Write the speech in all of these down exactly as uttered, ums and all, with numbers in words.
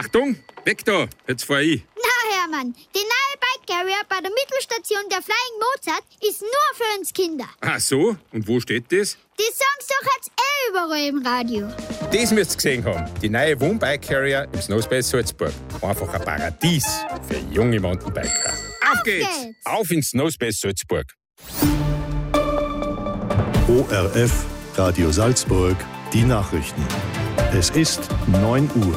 Achtung, weg da, jetzt fahr ich. Na Hermann, die neue Bike Carrier bei der Mittelstation der Flying Mozart ist nur für uns Kinder. Ach so, und wo steht das? Die sagen's doch jetzt eh überall im Radio. Das müsst ihr gesehen haben. Die neue Wohn Bike Carrier im Snowspace Salzburg. Einfach ein Paradies für junge Mountainbiker. Auf, Auf geht's. geht's! Auf ins Snowspace Salzburg. O R F, Radio Salzburg, die Nachrichten. Es ist neun Uhr.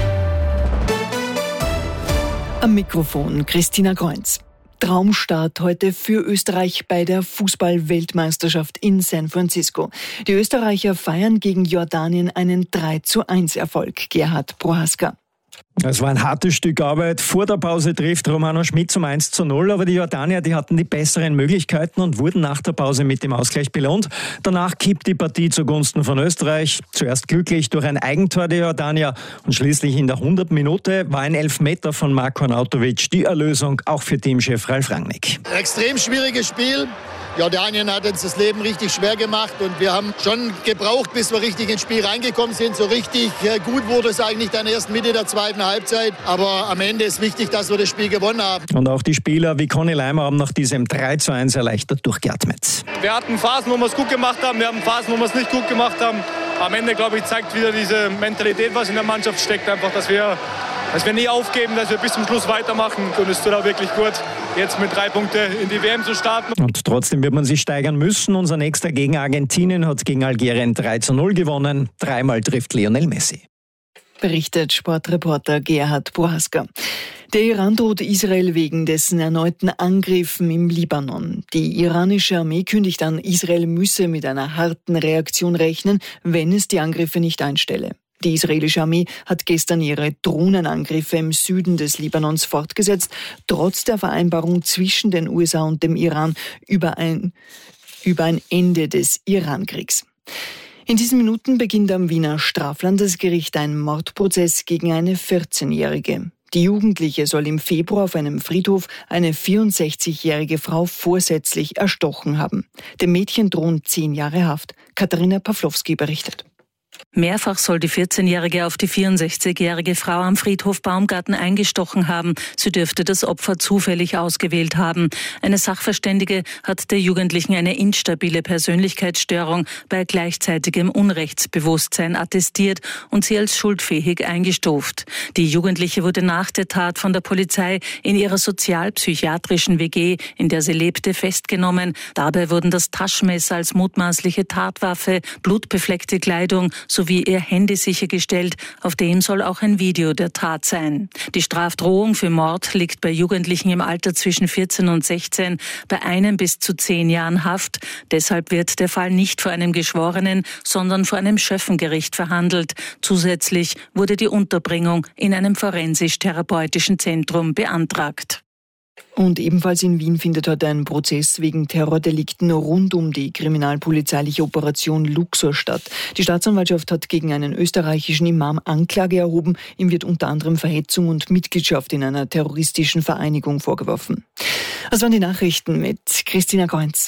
Am Mikrofon Christina Kreunz. Traumstart heute für Österreich bei der Fußball-Weltmeisterschaft in San Francisco. Die Österreicher feiern gegen Jordanien einen drei zu eins Erfolg. Gerhard Prohaska. Es war ein hartes Stück Arbeit. Vor der Pause trifft Romano Schmid zum eins zu null, aber die Jordanier, die hatten die besseren Möglichkeiten und wurden nach der Pause mit dem Ausgleich belohnt. Danach kippt die Partie zugunsten von Österreich. Zuerst glücklich durch ein Eigentor der Jordanier und schließlich in der hunderten Minute war ein Elfmeter von Marko Arnautovic die Erlösung, auch für Teamchef Ralf Rangnick. Extrem schwieriges Spiel. Jordanien hat uns das Leben richtig schwer gemacht und wir haben schon gebraucht, bis wir richtig ins Spiel reingekommen sind. So richtig gut wurde es eigentlich dann erst Mitte der zweiten Halbzeit. Aber am Ende ist wichtig, dass wir das Spiel gewonnen haben. Und auch die Spieler wie Conny Leimer haben nach diesem drei zu eins erleichtert durchgeatmet. Wir hatten Phasen, wo wir es gut gemacht haben, wir haben Phasen, wo wir es nicht gut gemacht haben. Am Ende, glaube ich, zeigt wieder diese Mentalität, was in der Mannschaft steckt, einfach, dass wir, dass wir nie aufgeben, dass wir bis zum Schluss weitermachen. Und es tut auch wirklich gut, jetzt mit drei Punkten in die W M zu starten. Und trotzdem wird man sich steigern müssen. Unser nächster Gegner Argentinien hat gegen Algerien drei zu null gewonnen. Dreimal trifft Lionel Messi. Berichtet Sportreporter Gerhard Prohaska. Der Iran droht Israel wegen dessen erneuten Angriffen im Libanon. Die iranische Armee kündigt an, Israel müsse mit einer harten Reaktion rechnen, wenn es die Angriffe nicht einstelle. Die israelische Armee hat gestern ihre Drohnenangriffe im Süden des Libanons fortgesetzt, trotz der Vereinbarung zwischen den U S A und dem Iran über ein, über ein Ende des Irankriegs. In diesen Minuten beginnt am Wiener Straflandesgericht ein Mordprozess gegen eine vierzehnjährige. Die Jugendliche soll im Februar auf einem Friedhof eine vierundsechzigjährige Frau vorsätzlich erstochen haben. Dem Mädchen drohen zehn Jahre Haft. Katharina Pawlowski berichtet. Mehrfach soll die vierzehnjährige auf die vierundsechzigjährige Frau am Friedhof Baumgarten eingestochen haben. Sie dürfte das Opfer zufällig ausgewählt haben. Eine Sachverständige hat der Jugendlichen eine instabile Persönlichkeitsstörung bei gleichzeitigem Unrechtsbewusstsein attestiert und sie als schuldfähig eingestuft. Die Jugendliche wurde nach der Tat von der Polizei in ihrer sozialpsychiatrischen W G, in der sie lebte, festgenommen. Dabei wurden das Taschenmesser als mutmaßliche Tatwaffe, blutbefleckte Kleidung sowie ihr Handy sichergestellt. Auf dem soll auch ein Video der Tat sein. Die Strafdrohung für Mord liegt bei Jugendlichen im Alter zwischen vierzehn und sechzehn bei einem bis zu zehn Jahren Haft. Deshalb wird der Fall nicht vor einem Geschworenen, sondern vor einem Schöffengericht verhandelt. Zusätzlich wurde die Unterbringung in einem forensisch-therapeutischen Zentrum beantragt. Und ebenfalls in Wien findet heute ein Prozess wegen Terrordelikten rund um die kriminalpolizeiliche Operation Luxor statt. Die Staatsanwaltschaft hat gegen einen österreichischen Imam Anklage erhoben. Ihm wird unter anderem Verhetzung und Mitgliedschaft in einer terroristischen Vereinigung vorgeworfen. Das waren die Nachrichten mit Christina Kreunz.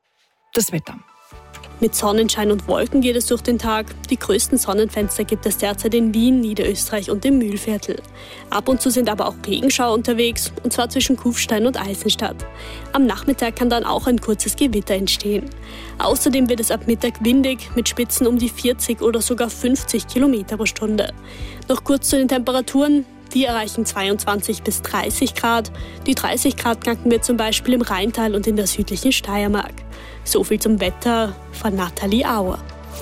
Das Wetter. Mit Sonnenschein und Wolken geht es durch den Tag. Die größten Sonnenfenster gibt es derzeit in Wien, Niederösterreich und im Mühlviertel. Ab und zu sind aber auch Regenschauer unterwegs, und zwar zwischen Kufstein und Eisenstadt. Am Nachmittag kann dann auch ein kurzes Gewitter entstehen. Außerdem wird es ab Mittag windig, mit Spitzen um die vierzig oder sogar fünfzig Kilometer pro Stunde. Noch kurz zu den Temperaturen. Die erreichen zweiundzwanzig bis dreißig Grad. Die dreißig Grad knacken wir zum Beispiel im Rheintal und in der südlichen Steiermark. So viel zum Wetter von Nathalie Auer.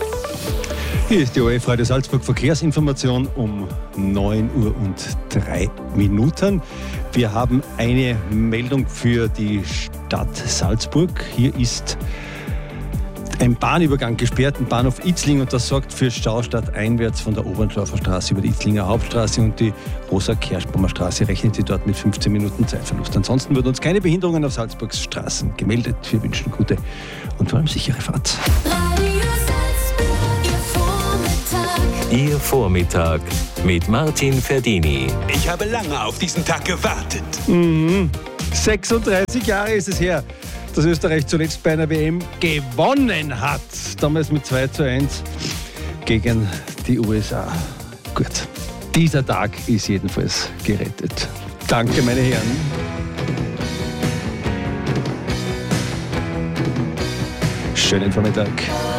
Hier ist die O R F Radio Salzburg Verkehrsinformation um neun Uhr und drei Minuten. Wir haben eine Meldung für die Stadt Salzburg. Hier ist ein Bahnübergang gesperrt, ein Bahnhof Itzling, und das sorgt für Stau stadteinwärts von der Oberndorfer Straße über die Itzlinger Hauptstraße und die Rosa-Kerschbaumer Straße. Rechnen Sie dort mit fünfzehn Minuten Zeitverlust. Ansonsten wird uns keine Behinderungen auf Salzburgs Straßen gemeldet. Wir wünschen gute und vor allem sichere Fahrt. Ihr Vormittag mit Martin Ferdini. Ich habe lange auf diesen Tag gewartet. Mhm. sechsunddreißig Jahre ist es her, dass Österreich zuletzt bei einer W M gewonnen hat. Damals mit zwei zu eins gegen die U S A. Gut, Dieser Tag ist jedenfalls gerettet. Danke, meine Herren. Schönen Vormittag.